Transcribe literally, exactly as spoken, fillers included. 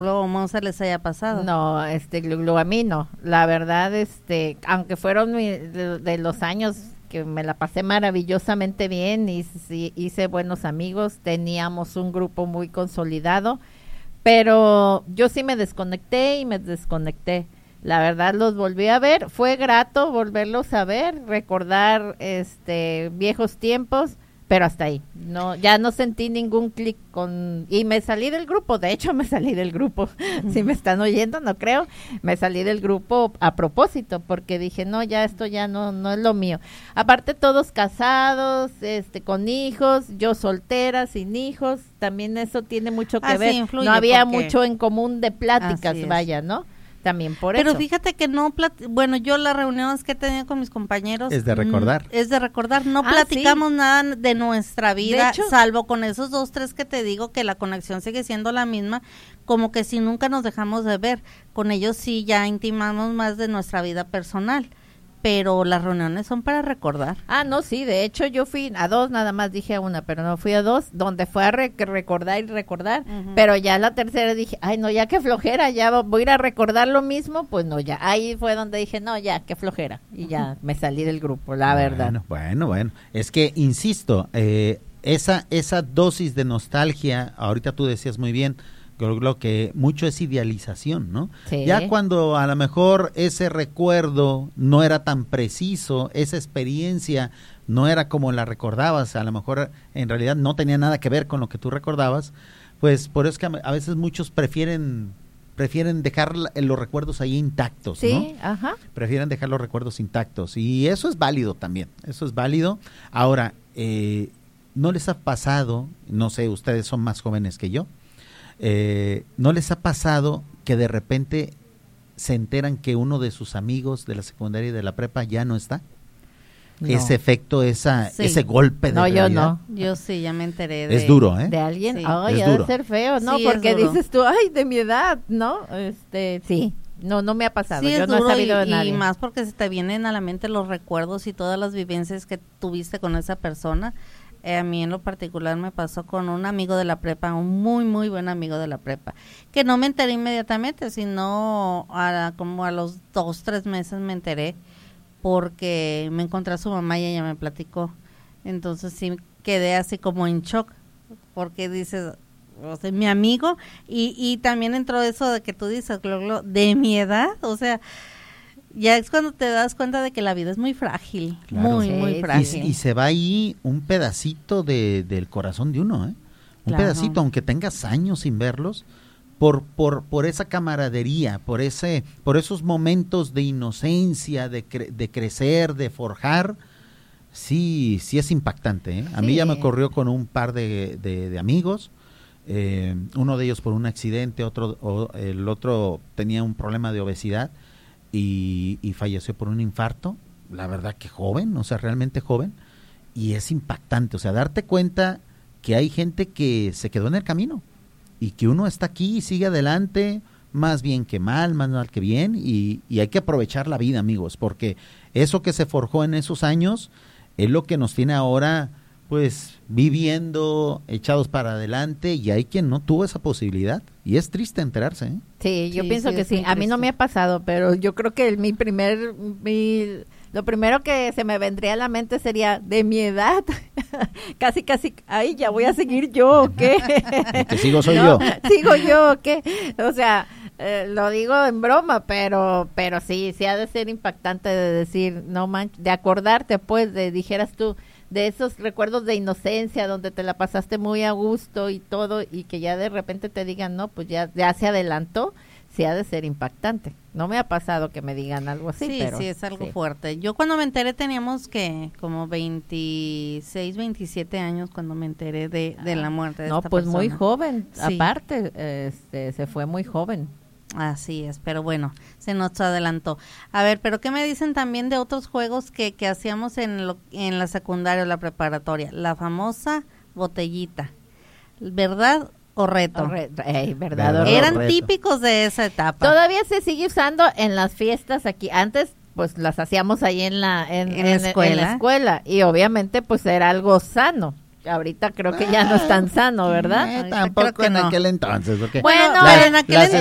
o Monza les haya pasado. No, este, Glu, a mí no. La verdad, este, aunque fueron mi, de, de los años que me la pasé maravillosamente bien y sí, hice buenos amigos, teníamos un grupo muy consolidado, pero yo sí me desconecté y me desconecté. La verdad los volví a ver, fue grato volverlos a ver, recordar este viejos tiempos, pero hasta ahí. No, ya no sentí ningún clic con y me salí del grupo, de hecho me salí del grupo. Uh-huh. Si me están oyendo, no creo, me salí del grupo a propósito porque dije, "No, ya esto ya no no es lo mío." Aparte todos casados, este con hijos, yo soltera, sin hijos, también eso tiene mucho que ah, ver. Sí, influye, no había porque... mucho en común de pláticas, vaya, ¿no? También por Pero eso. Pero fíjate que no, plat- bueno, yo las reuniones que he tenido con mis compañeros... Es de recordar. Mm, es de recordar, no ah, platicamos sí. nada de nuestra vida, de hecho, salvo con esos dos, tres que te digo que la conexión sigue siendo la misma, como que si nunca nos dejamos de ver. Con ellos sí ya intimamos más de nuestra vida personal. Pero las reuniones son para recordar. Ah, no, sí, de hecho yo fui a dos, nada más dije a una, pero no fui a dos, donde fue a re- recordar y recordar, uh-huh. Pero ya la tercera dije, ay no, ya qué flojera, ya voy a ir a recordar lo mismo, pues no, ya, ahí fue donde dije, no, ya, qué flojera, y ya me salí del grupo, la bueno, verdad. Bueno, bueno, es que, insisto, eh, esa, esa dosis de nostalgia, ahorita tú decías muy bien, lo que mucho es idealización, ¿no? Sí. Ya cuando a lo mejor ese recuerdo no era tan preciso, esa experiencia no era como la recordabas, a lo mejor en realidad no tenía nada que ver con lo que tú recordabas, pues por eso es que a veces muchos prefieren prefieren dejar los recuerdos ahí intactos, sí, ¿no? Ajá. Prefieren dejar los recuerdos intactos y eso es válido también, eso es válido. Ahora, eh, ¿no les ha pasado, no sé, ustedes son más jóvenes que yo, Eh, ¿no les ha pasado que de repente se enteran que uno de sus amigos de la secundaria y de la prepa ya no está? No. Ese efecto, esa, sí. ese golpe de no, realidad. yo no. Yo sí, ya me enteré de... Es duro, ¿eh? De alguien, sí. ay, es ha duro. de ser feo, ¿no? Sí, porque dices tú, ay, de mi edad, ¿no? Este, sí, no, no me ha pasado, sí, yo no he sabido y, de nadie. Y más porque se te vienen a la mente los recuerdos y todas las vivencias que tuviste con esa persona. Eh, a mí en lo particular me pasó con un amigo de la prepa, un muy muy buen amigo de la prepa, que no me enteré inmediatamente, sino a, como a los dos, tres meses me enteré, porque me encontré a su mamá y ella me platicó. Entonces sí quedé así como en shock, porque dices, o sea, mi amigo, y, y también entró eso de que tú dices, Glo, Glo, de mi edad, o sea... Ya es cuando te das cuenta de que la vida es muy frágil, claro. muy, sí, muy frágil. Y, y se va ahí un pedacito de, del corazón de uno, ¿eh? Un claro. pedacito, aunque tengas años sin verlos, por, por, por esa camaradería, por ese, por esos momentos de inocencia, de, cre, de crecer, de forjar, sí, sí es impactante, ¿eh? A sí. mí ya me ocurrió con un par de, de, de amigos, eh, uno de ellos por un accidente, otro, o, el otro tenía un problema de obesidad, Y, y falleció por un infarto, la verdad que joven, o sea, realmente joven, y es impactante, o sea, darte cuenta que hay gente que se quedó en el camino, y que uno está aquí y sigue adelante, más bien que mal, más mal que bien, y, y hay que aprovechar la vida, amigos, porque eso que se forjó en esos años, es lo que nos tiene ahora, pues, viviendo, echados para adelante, y hay quien no tuvo esa posibilidad, y es triste enterarse, ¿eh? Sí, yo sí, pienso sí, que sí, a mí no me ha pasado, pero yo creo que mi primer, mi, lo primero que se me vendría a la mente sería, de mi edad, casi, casi, ay, ya voy a seguir yo, ¿o qué? Que sigo soy no, yo. Sigo yo, ¿o qué? O sea, eh, lo digo en broma, pero pero sí, sí ha de ser impactante de decir, no manches, de acordarte, pues, de dijeras tú, de esos recuerdos de inocencia donde te la pasaste muy a gusto y todo, y que ya de repente te digan, no, pues ya, ya se adelantó, sí ha de ser impactante. No me ha pasado que me digan algo así, sí, pero... Sí, es algo sí. fuerte. Yo cuando me enteré teníamos que como veintiséis, veintisiete años cuando me enteré de, de la muerte de no, esta pues persona. muy joven, sí. aparte, este, se fue muy joven. Así es, pero bueno, se nos adelantó. A ver, pero ¿qué me dicen también de otros juegos que, que hacíamos en, lo, en la secundaria o la preparatoria? La famosa botellita, ¿verdad o reto? O re, eh, verdad, Eran reto. típicos de esa etapa. Todavía se sigue usando en las fiestas aquí. Antes, pues las hacíamos ahí en la, en, ¿En la en, escuela? en la escuela, y obviamente pues era algo sano. ahorita creo que ya no es tan sano, ¿verdad? Eh, Ahorita tampoco creo que en no. aquel entonces. Porque Bueno, las- en aquel las